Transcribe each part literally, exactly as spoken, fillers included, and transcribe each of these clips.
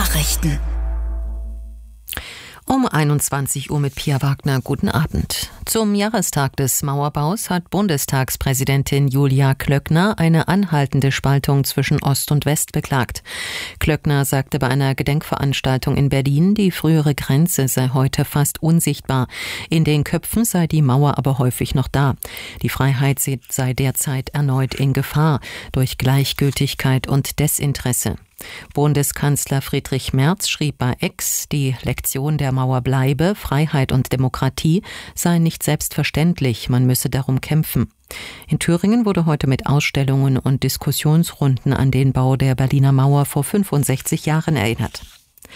Nachrichten. Um einundzwanzig Uhr mit Pia Wagner. Guten Abend. Zum Jahrestag des Mauerbaus hat Bundestagspräsidentin Julia Klöckner eine anhaltende Spaltung zwischen Ost und West beklagt. Klöckner sagte bei einer Gedenkveranstaltung in Berlin, die frühere Grenze sei heute fast unsichtbar. In den Köpfen sei die Mauer aber häufig noch da. Die Freiheit sei derzeit erneut in Gefahr durch Gleichgültigkeit und Desinteresse. Bundeskanzler Friedrich Merz schrieb bei X, die Lektion der Mauer bleibe, Freiheit und Demokratie seien nicht selbstverständlich, man müsse darum kämpfen. In Thüringen wurde heute mit Ausstellungen und Diskussionsrunden an den Bau der Berliner Mauer vor fünfundsechzig Jahren erinnert.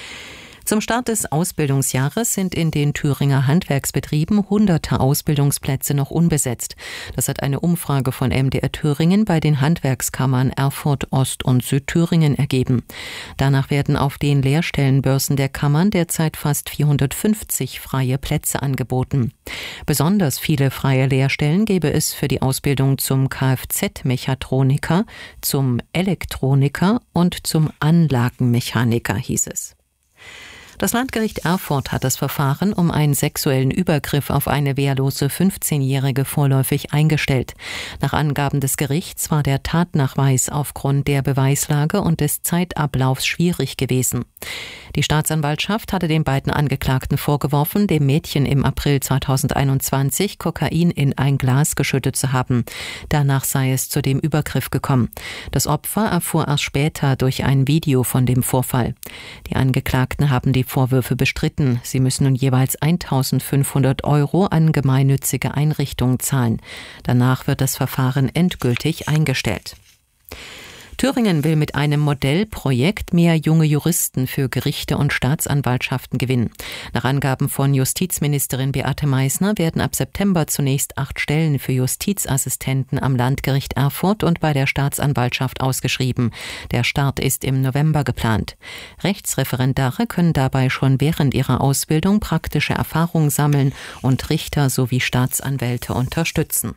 Zum Start des Ausbildungsjahres sind in den Thüringer Handwerksbetrieben hunderte Ausbildungsplätze noch unbesetzt. Das hat eine Umfrage von M D R Thüringen bei den Handwerkskammern Erfurt, Ost- und Südthüringen ergeben. Danach werden auf den Lehrstellenbörsen der Kammern derzeit fast vierhundertfünfzig freie Plätze angeboten. Besonders viele freie Lehrstellen gäbe es für die Ausbildung zum Kfz-Mechatroniker, zum Elektroniker und zum Anlagenmechaniker, hieß es. Das Landgericht Erfurt hat das Verfahren um einen sexuellen Übergriff auf eine wehrlose fünfzehnjährige vorläufig eingestellt. Nach Angaben des Gerichts war der Tatnachweis aufgrund der Beweislage und des Zeitablaufs schwierig gewesen. Die Staatsanwaltschaft hatte den beiden Angeklagten vorgeworfen, dem Mädchen im April zweitausendeinundzwanzig Kokain in ein Glas geschüttet zu haben. Danach sei es zu dem Übergriff gekommen. Das Opfer erfuhr erst später durch ein Video von dem Vorfall. Die Angeklagten haben die Vorwürfe bestritten. Sie müssen nun jeweils eintausendfünfhundert Euro an gemeinnützige Einrichtungen zahlen. Danach wird das Verfahren endgültig eingestellt. Thüringen will mit einem Modellprojekt mehr junge Juristen für Gerichte und Staatsanwaltschaften gewinnen. Nach Angaben von Justizministerin Beate Meißner werden ab September zunächst acht Stellen für Justizassistenten am Landgericht Erfurt und bei der Staatsanwaltschaft ausgeschrieben. Der Start ist im November geplant. Rechtsreferendare können dabei schon während ihrer Ausbildung praktische Erfahrungen sammeln und Richter sowie Staatsanwälte unterstützen.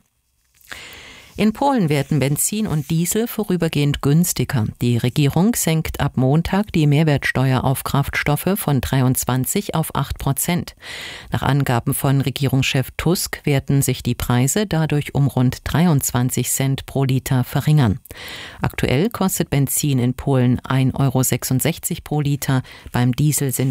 In Polen werden Benzin und Diesel vorübergehend günstiger. Die Regierung senkt ab Montag die Mehrwertsteuer auf Kraftstoffe von dreiundzwanzig auf acht Prozent. Nach Angaben von Regierungschef Tusk werden sich die Preise dadurch um rund dreiundzwanzig Cent pro Liter verringern. Aktuell kostet Benzin in Polen ein Euro sechsundsechzig pro Liter, beim Diesel sind